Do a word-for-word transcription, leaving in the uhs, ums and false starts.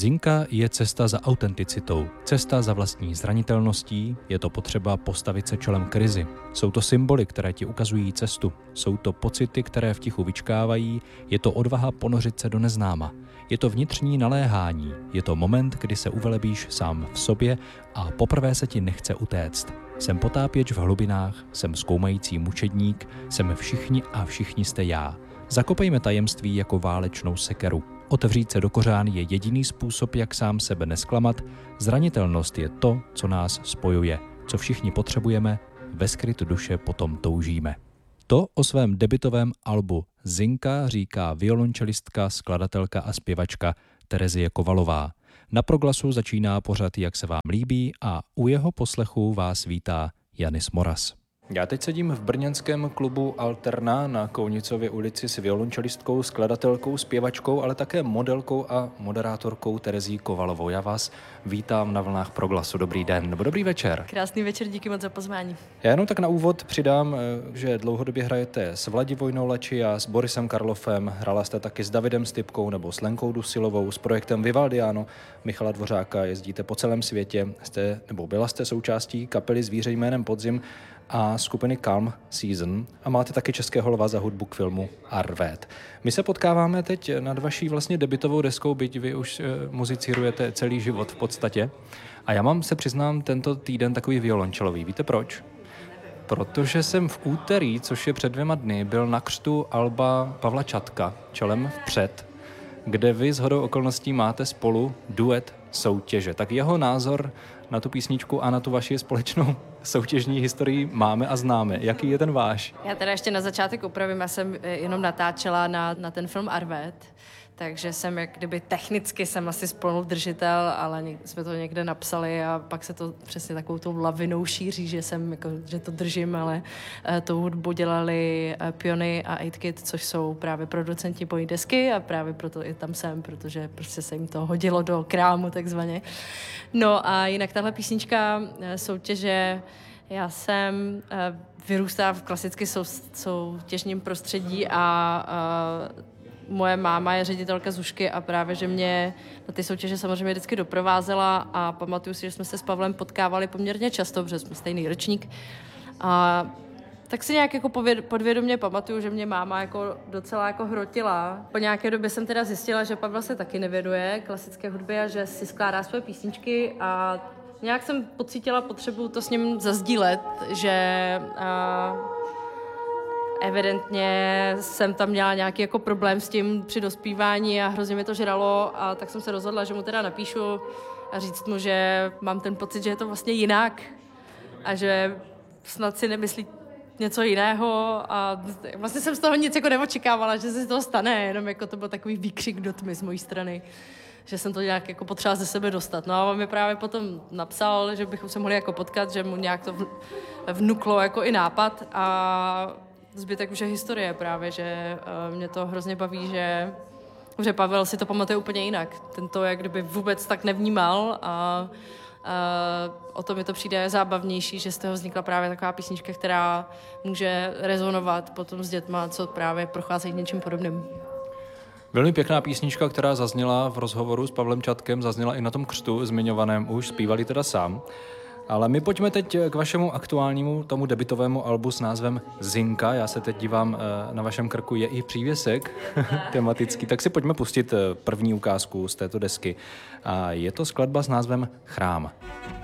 Zinka je cesta za autenticitou, cesta za vlastní zranitelností, je to potřeba postavit se čelem krizi. Jsou to symboly, které ti ukazují cestu, jsou to pocity, které v tichu vyčkávají, je to odvaha ponořit se do neznáma. Je to vnitřní naléhání, je to moment, kdy se uvelebíš sám v sobě a poprvé se ti nechce utéct. Jsem potápěč v hlubinách, jsem zkoumající mučedník, jsem všichni a všichni jste já. Zakopejme tajemství jako válečnou sekeru. Otevřít se do kořán je jediný způsob, jak sám sebe nesklamat. Zranitelnost je to, co nás spojuje, co všichni potřebujeme, ve skrytu duše potom toužíme. To o svém debutovém albu Zinka říká violončelistka, skladatelka a zpěvačka Terezie Kovalová. Na Proglasu začíná pořad Jak se vám líbí a u jeho poslechu vás vítá Janis Moras. Já teď sedím v brněnském klubu Alterna na Kounicově ulici s violončelistkou, skladatelkou, zpěvačkou, ale také modelkou a moderátorkou Terezí Kovalovou. Já vás vítám na vlnách Proglasu. Dobrý den nebo dobrý večer. Krásný večer, díky moc za pozvání. Já jenom tak na úvod přidám, že dlouhodobě hrajete s Vladivojnou Lačia, s Borisem Karlofem, hrála jste taky s Davidem Stypkou nebo s Lenkou Dusilovou, s projektem Vivaldiano Michala Dvořáka, jezdíte po celém světě, jste, nebo byla jste součástí kapely Zvíře jménem Podzim a skupiny Calm Season a máte taky českého lva za hudbu k filmu Arvéd. My se potkáváme teď nad vaší vlastně debutovou deskou, byť vy už e, muzicírujete celý život v podstatě. A já mám, se přiznám, tento týden takový violončelový. Víte proč? Protože jsem v úterý, což je před dvěma dny, byl na křtu alba Pavla Čatka, Čelem vpřed, kde vy shodou okolností máte spolu duet Soutěže. Tak jeho názor na tu písničku a na tu vaši společnou soutěžní historii máme a známe. Jaký je ten váš? Já teda ještě na začátek upravím, já jsem jenom natáčela na, na ten film Arvéd, takže jsem jak kdyby technicky jsem asi spoludržitel, ale něk, jsme to někde napsali a pak se to přesně takovou tou lavinou šíří, že jsem jako, že to držím, ale uh, tou hudbu dělali uh, Piony a osm Kid, což jsou právě producenti mojí desky a právě proto i tam jsem, protože prostě se jim to hodilo do krámu takzvaně. No a jinak tahle písnička uh, Soutěže, já jsem uh, vyrůstala v klasicky sou, soutěžním prostředí a uh, moje máma je ředitelka Zušky a právě, že mě na ty soutěže samozřejmě vždycky doprovázela a pamatuju si, že jsme se s Pavlem potkávali poměrně často, protože jsme stejný ročník. A tak si nějak jako podvědomě pamatuju, že mě máma jako docela jako hrotila. Po nějaké době jsem teda zjistila, že Pavel se taky nevěnuje klasické hudbě a že si skládá svoje písničky a nějak jsem pocítila potřebu to s ním zazdílet, že a, evidentně jsem tam měla nějaký jako problém s tím při dospívání a hrozně mi to žralo a tak jsem se rozhodla, že mu teda napíšu a říct mu, že mám ten pocit, že je to vlastně jinak a že snad si nemyslí něco jiného a vlastně jsem z toho nic jako neočekávala, že se z toho stane, jenom jako to byl takový výkřik do tmy z mojí strany, že jsem to nějak jako potřeba ze sebe dostat. No a on mi právě potom napsal, že bychom se mohli jako potkat, že mu nějak to vnuklo jako i nápad a zbytek už je historie právě, že uh, mě to hrozně baví, že, že Pavel si to pamatuje úplně jinak. Ten to jak kdyby vůbec tak nevnímal a uh, o to mi to přijde zábavnější, že z toho vznikla právě taková písnička, která může rezonovat potom s dětma, co právě procházejí něčím podobným. Velmi pěkná písnička, která zazněla v rozhovoru s Pavlem Čatkem, zazněla i na tom křtu zmiňovaném už, zpívali teda sám. Ale my pojďme teď k vašemu aktuálnímu tomu debutovému albu s názvem Zinka. Já se teď dívám, na vašem krku je i přívěsek tematický, tak si pojďme pustit první ukázku z této desky. A je to skladba s názvem Chrám.